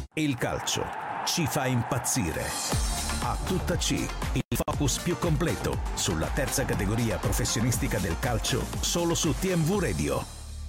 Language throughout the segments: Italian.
Il calcio ci fa impazzire. A tutta C, il focus più completo sulla terza categoria professionistica del calcio, solo su TMV Radio.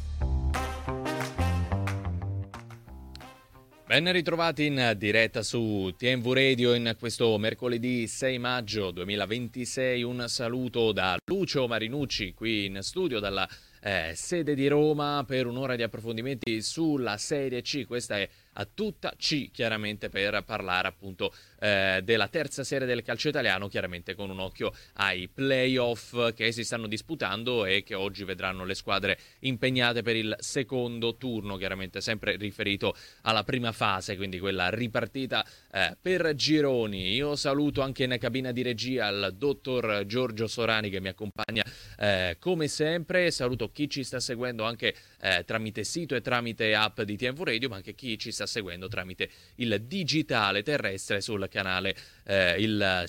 Ben ritrovati in diretta su TMV Radio in questo mercoledì 6 maggio 2026. Un saluto da Lucio Marinucci qui in studio dalla sede di Roma per un'ora di approfondimenti sulla Serie C. Questa è a tutta C, chiaramente, per parlare appunto della terza serie del calcio italiano, chiaramente con un occhio ai playoff che si stanno disputando e che oggi vedranno le squadre impegnate per il secondo turno, chiaramente sempre riferito alla prima fase, quindi quella ripartita per gironi. Io saluto anche in cabina di regia il dottor Giorgio Sorani che mi accompagna come sempre. Saluto chi ci sta seguendo anche tramite sito e tramite app di TMV Radio, ma anche chi ci sta seguendo tramite il digitale terrestre sul canale il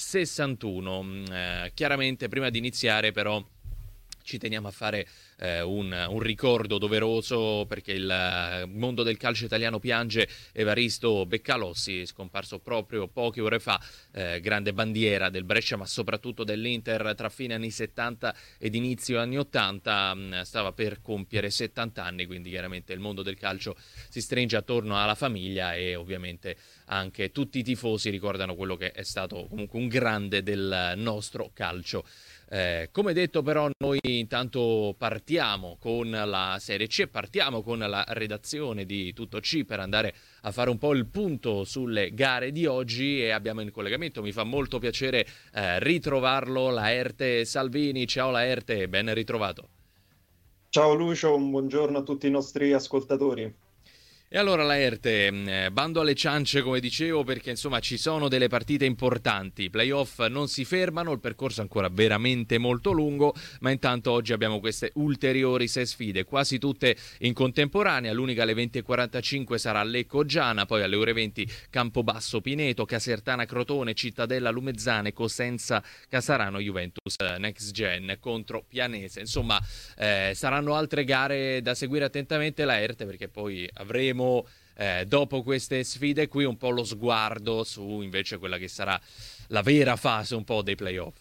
61. Chiaramente prima di iniziare però ci teniamo a fare un ricordo doveroso, perché il mondo del calcio italiano piange Evaristo Beccalossi, scomparso proprio poche ore fa, grande bandiera del Brescia ma soprattutto dell'Inter tra fine anni 70 ed inizio anni 80, stava per compiere 70 anni, quindi chiaramente il mondo del calcio si stringe attorno alla famiglia e ovviamente anche tutti i tifosi ricordano quello che è stato comunque un grande del nostro calcio. Come detto però noi intanto partiamo con la Serie C, partiamo con la redazione di Tutto C per andare a fare un po' il punto sulle gare di oggi, e abbiamo in collegamento, mi fa molto piacere ritrovarlo, Laerte Salvini. Ciao Laerte, ben ritrovato. Ciao Lucio, un buongiorno a tutti i nostri ascoltatori. E allora Laerte, bando alle ciance come dicevo, perché insomma ci sono delle partite importanti, i playoff non si fermano, il percorso è ancora veramente molto lungo, ma intanto oggi abbiamo queste ulteriori 6 sfide, quasi tutte in contemporanea. L'unica alle 20.45 sarà Lecco-Giana, poi alle ore 20 Campobasso Pineto, Casertana Crotone, Cittadella Lumezzane, Cosenza Casarano, Juventus Next Gen contro Pianese. Insomma saranno altre gare da seguire attentamente, Laerte, perché poi avremo dopo queste sfide qui un po' lo sguardo su invece quella che sarà la vera fase un po' dei playoff.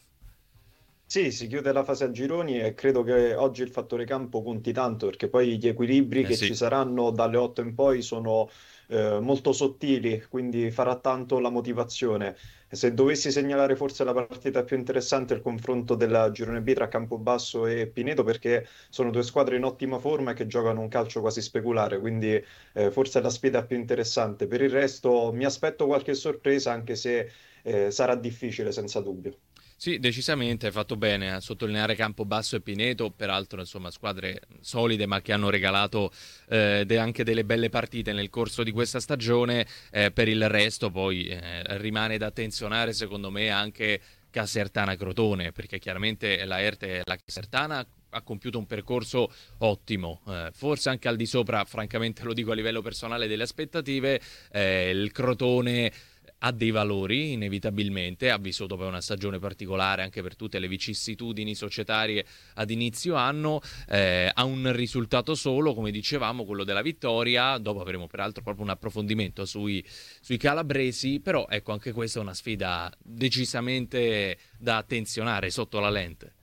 Sì, si chiude la fase a gironi e credo che oggi il fattore campo conti tanto, perché poi gli equilibri che Sì. ci saranno dalle 8 in poi sono molto sottili, quindi farà tanto la motivazione. E se dovessi segnalare forse la partita più interessante è il confronto della girone B tra Campobasso e Pineto, perché sono due squadre in ottima forma e che giocano un calcio quasi speculare, quindi forse è la sfida più interessante. Per il resto mi aspetto qualche sorpresa, anche se sarà difficile senza dubbio. Sì, decisamente, hai fatto bene a sottolineare Campobasso e Pineto, peraltro insomma squadre solide ma che hanno regalato anche delle belle partite nel corso di questa stagione. Per il resto poi rimane da attenzionare secondo me anche Casertana Crotone, perché chiaramente la Casertana ha compiuto un percorso ottimo, forse anche al di sopra, francamente lo dico a livello personale, delle aspettative. Il Crotone ha dei valori, inevitabilmente, ha vissuto poi una stagione particolare anche per tutte le vicissitudini societarie ad inizio anno, ha un risultato solo, come dicevamo, quello della vittoria. Dopo avremo peraltro proprio un approfondimento sui calabresi, però ecco, anche questa è una sfida decisamente da attenzionare sotto la lente.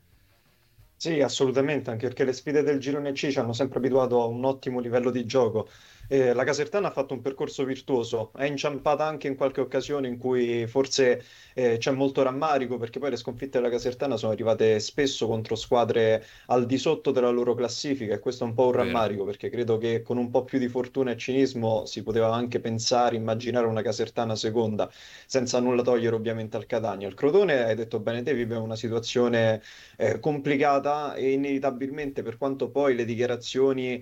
Sì, assolutamente, anche perché le sfide del girone C ci hanno sempre abituato a un ottimo livello di gioco. La Casertana ha fatto un percorso virtuoso, è inciampata anche in qualche occasione in cui forse c'è molto rammarico, perché poi le sconfitte della Casertana sono arrivate spesso contro squadre al di sotto della loro classifica, e questo è un po' un Vero. rammarico, perché credo che con un po' più di fortuna e cinismo si poteva anche pensare, immaginare una Casertana seconda, senza nulla togliere ovviamente al Catania. Il Crotone, hai detto bene te, vive una situazione complicata, e inevitabilmente, per quanto poi le dichiarazioni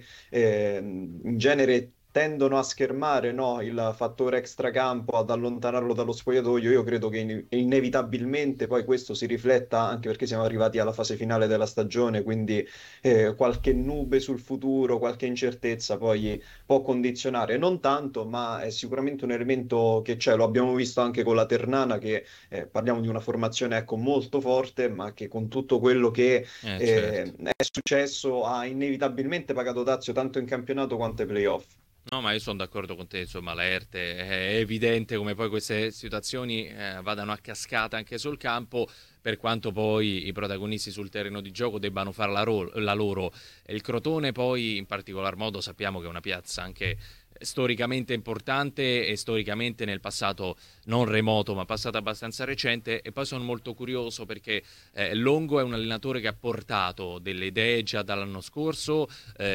in genere tendono a schermare, no, il fattore extracampo, ad allontanarlo dallo spogliatoio, io credo che inevitabilmente poi questo si rifletta, anche perché siamo arrivati alla fase finale della stagione, quindi qualche nube sul futuro, qualche incertezza poi può condizionare, non tanto, ma è sicuramente un elemento che c'è. Lo abbiamo visto anche con la Ternana, che parliamo di una formazione, ecco, molto forte, ma che con tutto quello che Certo. è successo ha inevitabilmente pagato dazio tanto in campionato quanto ai playoff. No, ma io sono d'accordo con te, insomma, Laerte è evidente come poi queste situazioni vadano a cascata anche sul campo, per quanto poi i protagonisti sul terreno di gioco debbano fare la loro. E il Crotone poi, in particolar modo, sappiamo che è una piazza anche storicamente importante e storicamente nel passato non remoto, ma passato abbastanza recente. E poi sono molto curioso perché Longo è un allenatore che ha portato delle idee già dall'anno scorso,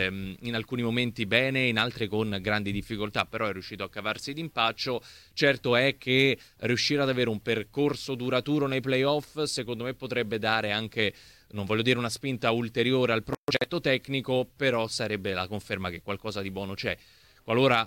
in alcuni momenti bene, in altri con grandi difficoltà, però è riuscito a cavarsi d'impaccio. Certo è che riuscire ad avere un percorso duraturo nei playoff, secondo me potrebbe dare anche, non voglio dire una spinta ulteriore al progetto tecnico, però sarebbe la conferma che qualcosa di buono c'è. Qualora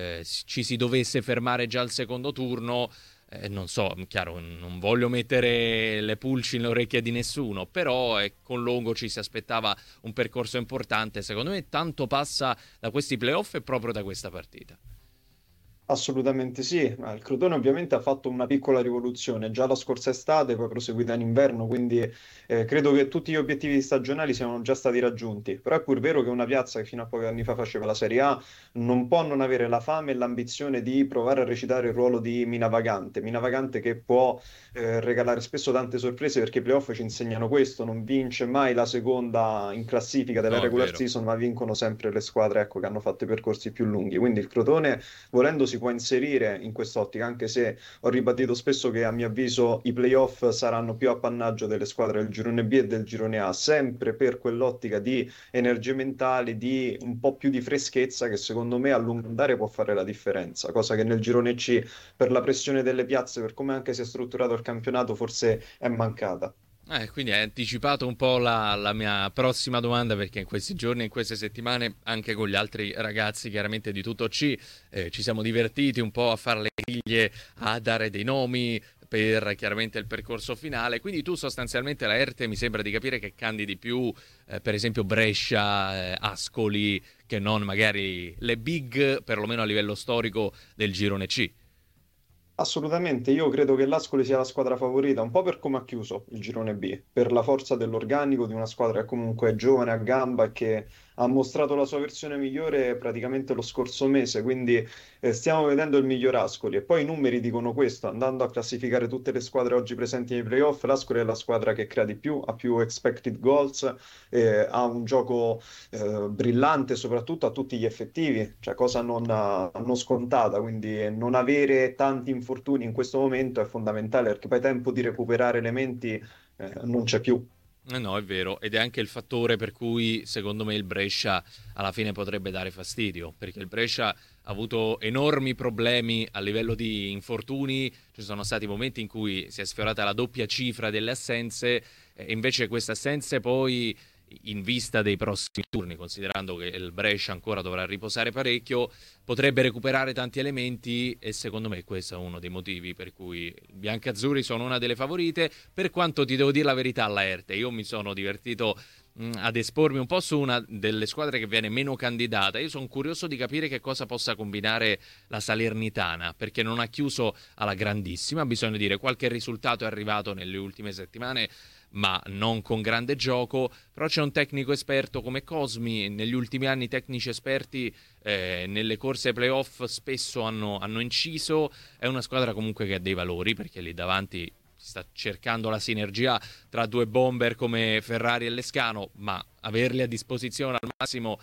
ci si dovesse fermare già al secondo turno, non so, chiaro, non voglio mettere le pulci nelle orecchie di nessuno, però con Longo ci si aspettava un percorso importante. Secondo me tanto passa da questi playoff e proprio da questa partita. Assolutamente sì, ma il Crotone ovviamente ha fatto una piccola rivoluzione già la scorsa estate, poi proseguita in inverno, quindi credo che tutti gli obiettivi stagionali siano già stati raggiunti. Però è pur vero che una piazza che fino a pochi anni fa faceva la Serie A non può non avere la fame e l'ambizione di provare a recitare il ruolo di Mina Vagante che può regalare spesso tante sorprese perché i playoff ci insegnano questo, non vince mai la seconda in classifica della No, è regular vero. season, ma vincono sempre le squadre, ecco, che hanno fatto i percorsi più lunghi. Quindi il Crotone volendo si può inserire in quest'ottica, anche se ho ribadito spesso che a mio avviso i playoff saranno più appannaggio delle squadre del girone B e del girone A, sempre per quell'ottica di energie mentali, di un po' più di freschezza che secondo me a lungo andare può fare la differenza, cosa che nel girone C per la pressione delle piazze, per come anche si è strutturato il campionato, forse è mancata. Quindi hai anticipato un po' la mia prossima domanda perché in questi giorni, in queste settimane, anche con gli altri ragazzi chiaramente di tutto C, ci siamo divertiti un po' a fare le griglie, a dare dei nomi per chiaramente il percorso finale. Quindi tu sostanzialmente la Erte mi sembra di capire che candidi più, per esempio Brescia, Ascoli, che non magari le big, perlomeno a livello storico, del girone C. Assolutamente, io credo che l'Ascoli sia la squadra favorita, un po' per come ha chiuso il girone B, per la forza dell'organico di una squadra che comunque è giovane, a gamba e che ha mostrato la sua versione migliore praticamente lo scorso mese, quindi stiamo vedendo il miglior Ascoli. E poi i numeri dicono questo, andando a classificare tutte le squadre oggi presenti nei playoff, l'Ascoli è la squadra che crea di più, ha più expected goals, ha un gioco brillante soprattutto a tutti gli effettivi, cioè cosa non scontata, quindi non avere tanti infortuni in questo momento è fondamentale perché poi tempo di recuperare elementi non c'è più. No, è vero, ed è anche il fattore per cui secondo me il Brescia alla fine potrebbe dare fastidio, perché il Brescia ha avuto enormi problemi a livello di infortuni, ci sono stati momenti in cui si è sfiorata la doppia cifra delle assenze, e invece queste assenze poi in vista dei prossimi turni, considerando che il Brescia ancora dovrà riposare parecchio, potrebbe recuperare tanti elementi e secondo me questo è uno dei motivi per cui i biancazzurri sono una delle favorite. Per quanto ti devo dire la verità, Laerte, io mi sono divertito ad espormi un po' su una delle squadre che viene meno candidata. Io sono curioso di capire che cosa possa combinare la Salernitana, perché non ha chiuso alla grandissima, bisogna dire qualche risultato è arrivato nelle ultime settimane, ma non con grande gioco. Però c'è un tecnico esperto come Cosmi, negli ultimi anni i tecnici esperti nelle corse playoff spesso hanno inciso. È una squadra comunque che ha dei valori, perché lì davanti si sta cercando la sinergia tra due bomber come Ferrari e Lescano, ma averli a disposizione al massimo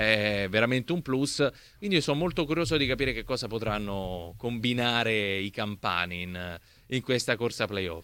è veramente un plus. Quindi io sono molto curioso di capire che cosa potranno combinare i campani in questa corsa playoff.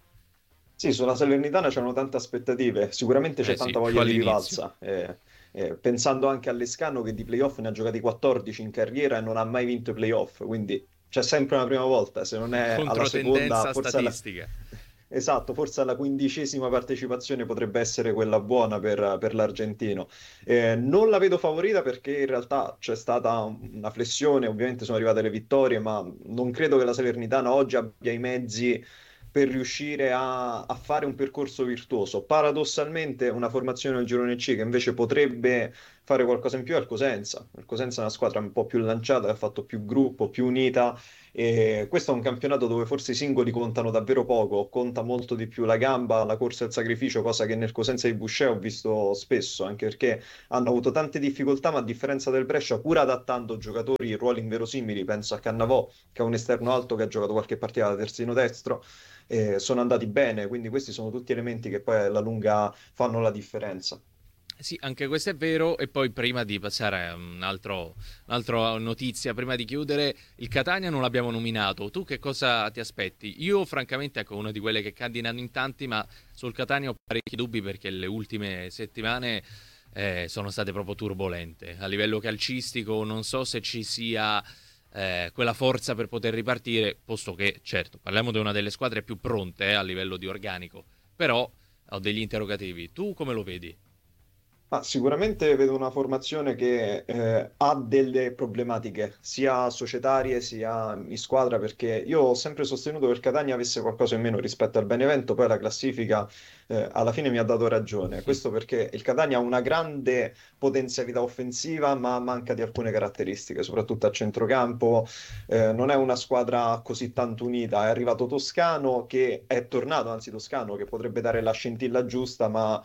Sì, sulla Salernitana c'erano tante aspettative, sicuramente c'è Eh sì, tanta più voglia di all'inizio. rivalsa, pensando anche all'Escano che di playoff ne ha giocati 14 in carriera e non ha mai vinto i playoff, quindi c'è sempre una prima volta, se non è alla seconda, Controtendenza statistica. Esatto, forse alla 15ª partecipazione potrebbe essere quella buona per l'argentino. Non la vedo favorita perché in realtà c'è stata una flessione, ovviamente sono arrivate le vittorie, ma non credo che la Salernitana oggi abbia i mezzi per riuscire a fare un percorso virtuoso. Paradossalmente, una formazione del girone C che invece potrebbe fare qualcosa in più è il Cosenza. Il Cosenza è una squadra un po' più lanciata, che ha fatto più gruppo, più unita. E questo è un campionato dove forse i singoli contano davvero poco, conta molto di più la gamba, la corsa e il sacrificio, cosa che nel Cosenza di Boucher ho visto spesso, anche perché hanno avuto tante difficoltà, ma a differenza del Brescia, pur adattando giocatori in ruoli inverosimili, penso a Cannavò, che è un esterno alto che ha giocato qualche partita da terzino destro, sono andati bene, quindi questi sono tutti elementi che poi alla lunga fanno la differenza. Sì, anche questo è vero. E poi prima di passare a un'altra notizia, prima di chiudere, il Catania non l'abbiamo nominato. Tu che cosa ti aspetti? Io francamente, ecco, una di quelle che candidano in tanti, ma sul Catania ho parecchi dubbi perché le ultime settimane sono state proprio turbolente. A livello calcistico non so se ci sia quella forza per poter ripartire, posto che, certo, parliamo di una delle squadre più pronte a livello di organico, però ho degli interrogativi. Tu come lo vedi? Ma sicuramente vedo una formazione che ha delle problematiche, sia societarie sia in squadra, perché io ho sempre sostenuto che il Catania avesse qualcosa in meno rispetto al Benevento, poi la classifica alla fine mi ha dato ragione. Questo perché il Catania ha una grande potenzialità offensiva, ma manca di alcune caratteristiche, soprattutto a centrocampo. Non è una squadra così tanto unita. È arrivato Toscano, che è tornato, anzi Toscano, che potrebbe dare la scintilla giusta, ma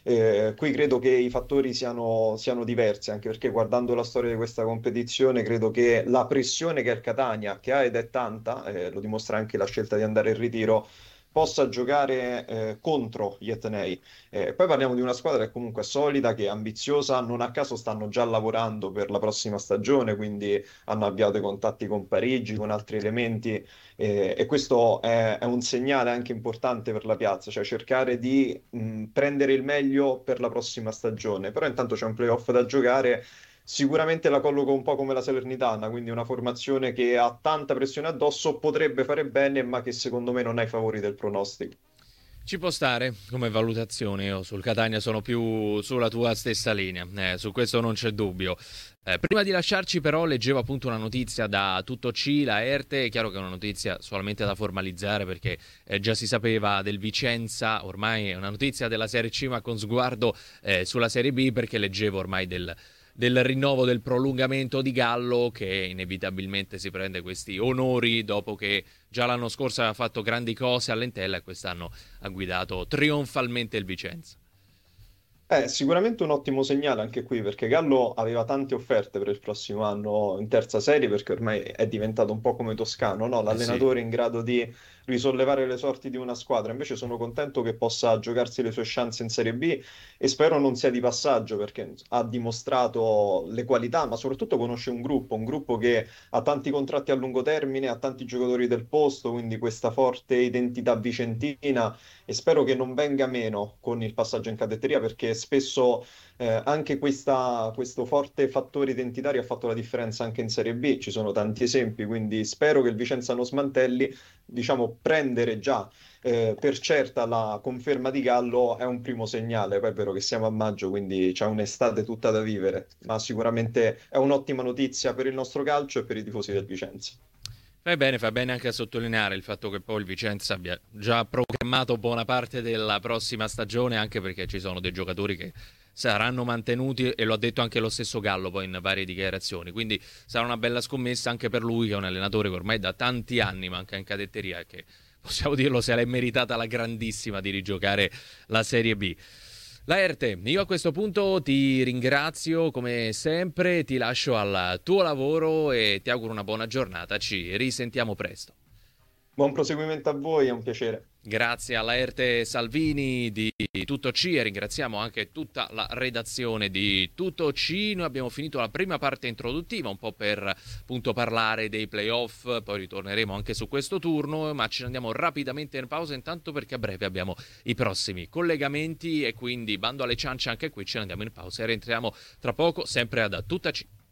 qui credo che i fattori siano diversi, anche perché guardando la storia di questa competizione, credo che la pressione che il Catania, che ha ed è tanta, lo dimostra anche la scelta di andare in ritiro, possa giocare contro gli Etnei. Poi parliamo di una squadra che comunque è solida, che è ambiziosa, non a caso stanno già lavorando per la prossima stagione, quindi hanno avviato i contatti con Parigi, con altri elementi, e questo è un segnale anche importante per la piazza, cioè cercare di prendere il meglio per la prossima stagione. Però intanto c'è un playoff da giocare. Sicuramente la colloco un po' come la Salernitana, quindi una formazione che ha tanta pressione addosso, potrebbe fare bene, ma che secondo me non ha i favori del pronostico. Ci può stare come valutazione, io sul Catania sono più sulla tua stessa linea, su questo non c'è dubbio. Prima di lasciarci però leggevo appunto una notizia da Tutto C, la Erte, è chiaro che è una notizia solamente da formalizzare perché già si sapeva del Vicenza, ormai è una notizia della Serie C ma con sguardo sulla Serie B perché leggevo ormai del rinnovo del prolungamento di Gallo che inevitabilmente si prende questi onori dopo che già l'anno scorso aveva fatto grandi cose all'Entella e quest'anno ha guidato trionfalmente il Vicenza. Sicuramente un ottimo segnale anche qui, perché Gallo aveva tante offerte per il prossimo anno in terza serie, perché ormai è diventato un po' come Toscano, no? Eh sì. L'allenatore in grado di risollevare le sorti di una squadra. Invece sono contento che possa giocarsi le sue chance in Serie B e spero non sia di passaggio, perché ha dimostrato le qualità, ma soprattutto conosce un gruppo che ha tanti contratti a lungo termine, ha tanti giocatori del posto, quindi questa forte identità vicentina e spero che non venga meno con il passaggio in cadetteria perché spesso anche questo forte fattore identitario ha fatto la differenza anche in Serie B, ci sono tanti esempi, quindi spero che il Vicenza non smantelli, diciamo prendere già per certa la conferma di Gallo è un primo segnale, poi è vero che siamo a maggio, quindi c'è un'estate tutta da vivere, ma sicuramente è un'ottima notizia per il nostro calcio e per i tifosi del Vicenza. Fai bene anche a sottolineare il fatto che poi il Vicenza abbia già programmato buona parte della prossima stagione, anche perché ci sono dei giocatori che saranno mantenuti e lo ha detto anche lo stesso Gallo poi in varie dichiarazioni, quindi sarà una bella scommessa anche per lui che è un allenatore che ormai da tanti anni manca in cadetteria e che possiamo dirlo se l'è meritata la grandissima di rigiocare la Serie B. Laerte, io a questo punto ti ringrazio come sempre, ti lascio al tuo lavoro e ti auguro una buona giornata. Ci risentiamo presto. Buon proseguimento a voi, è un piacere. Grazie a Laerte Salvini di Tutto C e ringraziamo anche tutta la redazione di Tutto C. Noi abbiamo finito la prima parte introduttiva un po' per appunto parlare dei playoff, poi ritorneremo anche su questo turno, ma ci andiamo rapidamente in pausa intanto perché a breve abbiamo i prossimi collegamenti e quindi bando alle ciance anche qui, ce ne andiamo in pausa e rientriamo tra poco sempre ad Tutta C.